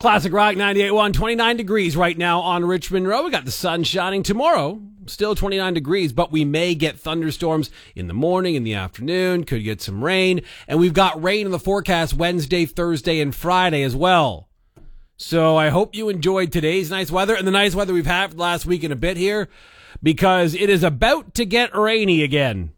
Classic Rock 98.1, 29 degrees right now on Richmond Road. We got the sun shining tomorrow. Still 29 degrees, but we may get thunderstorms in the morning, in the afternoon. Could get some rain. And we've got rain in the forecast Wednesday, Thursday, and Friday as well. So I hope you enjoyed today's nice weather and the nice weather we've had last week and a bit here, because it is about to get rainy again.